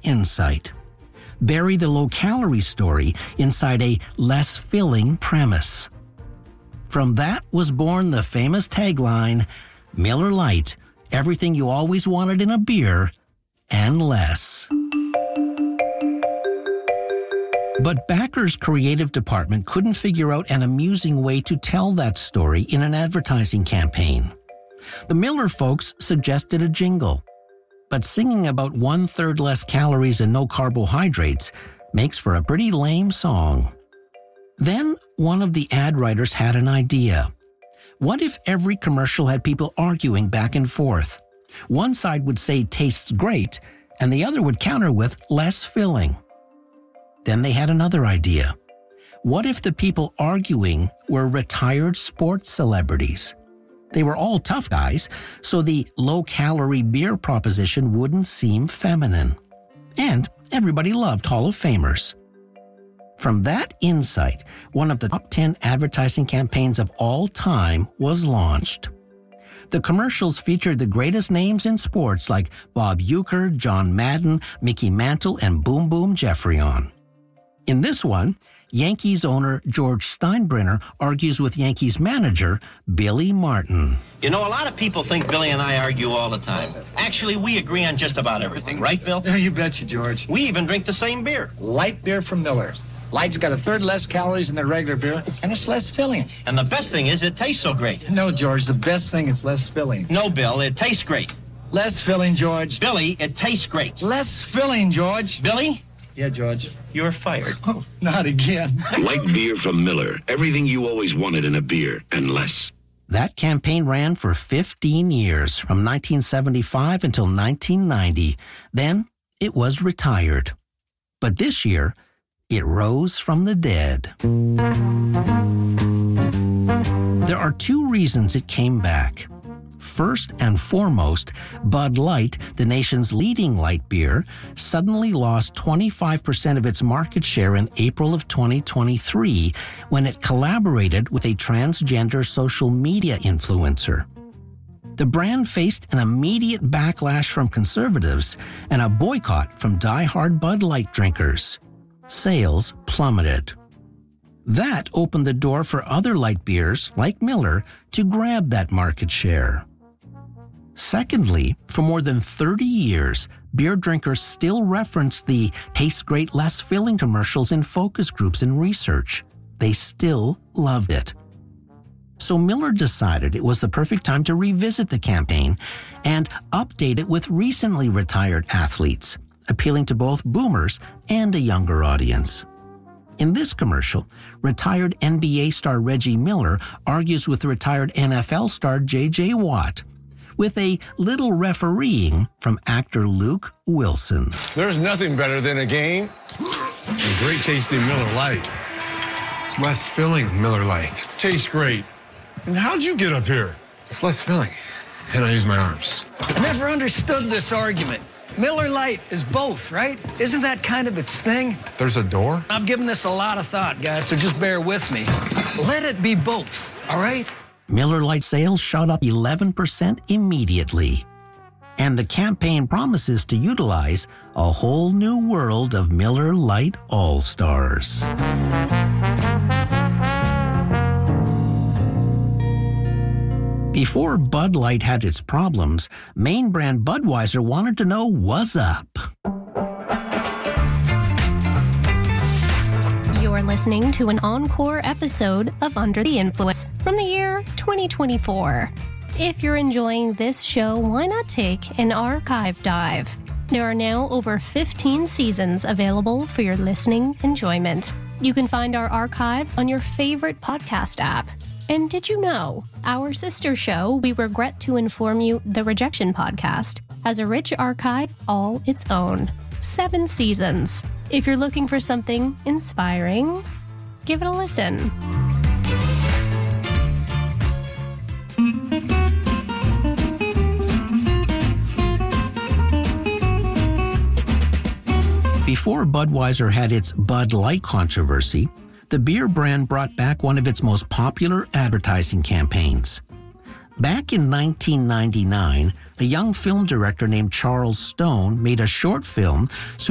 insight. Bury the low-calorie story inside a less filling premise. From that was born the famous tagline, Miller Lite, everything you always wanted in a beer, and less. But Backer's creative department couldn't figure out an amusing way to tell that story in an advertising campaign. The Miller folks suggested a jingle. But singing about 1/3 less calories and no carbohydrates makes for a pretty lame song. Then one of the ad writers had an idea. What if every commercial had people arguing back and forth? One side would say tastes great, and the other would counter with less filling. Then they had another idea. What if the people arguing were retired sports celebrities? They were all tough guys, so the low-calorie beer proposition wouldn't seem feminine. And everybody loved Hall of Famers. From that insight, one of the top 10 advertising campaigns of all time was launched. The commercials featured the greatest names in sports like Bob Uecker, John Madden, Mickey Mantle, and Boom Boom Jeffrion. In this one, Yankees owner George Steinbrenner argues with Yankees manager Billy Martin. You know, a lot of people think Billy and I argue all the time. Actually, we agree on just about everything, right, Bill? Yeah, you betcha, George. We even drink the same beer. Light beer from Miller. Light's got 1/3 less calories than the regular beer, and it's less filling. And the best thing is it tastes so great. No, George, the best thing is less filling. No, Bill, it tastes great. Less filling, George. Billy, it tastes great. Less filling, George. Billy? Yeah, George. You're fired. Oh, not again. Light beer from Miller. Everything you always wanted in a beer, and less. That campaign ran for 15 years, from 1975 until 1990. Then it was retired. But this year, it rose from the dead. There are two reasons it came back. First and foremost, Bud Light, the nation's leading light beer, suddenly lost 25% of its market share in April of 2023 when it collaborated with a transgender social media influencer. The brand faced an immediate backlash from conservatives and a boycott from die-hard Bud Light drinkers. Sales plummeted. That opened the door for other light beers, like Miller, to grab that market share. Secondly, for more than 30 years, beer drinkers still reference the taste great, less filling commercials in focus groups and research. They still loved it. So Miller decided it was the perfect time to revisit the campaign and update it with recently retired athletes, appealing to both boomers and a younger audience. In this commercial, retired NBA star Reggie Miller argues with retired NFL star J.J. Watt, with a little refereeing from actor Luke Wilson. There's nothing better than a game and great tasting Miller Lite. It's less filling, Miller Lite. Tastes great. And how'd you get up here? It's less filling, and I use my arms. I never understood this argument. Miller Lite is both, right? Isn't that kind of its thing? There's a door? I've given this a lot of thought, guys, so just bear with me. Let it be both, all right? Miller Lite sales shot up 11% immediately. And the campaign promises to utilize a whole new world of Miller Lite All-Stars. Before Bud Light had its problems, main brand Budweiser wanted to know what's up. You're listening to an encore episode of Under the Influence from the year 2024. If you're enjoying this show, why not take an archive dive? There are now over 15 seasons available for your listening enjoyment. You can find our archives on your favorite podcast app. And did you know, our sister show, We Regret to Inform You, The Rejection Podcast, has a rich archive all its own. 7 seasons. If you're looking for something inspiring, give it a listen. Before Budweiser had its Bud Light controversy, the beer brand brought back one of its most popular advertising campaigns. Back in 1999, a young film director named Charles Stone made a short film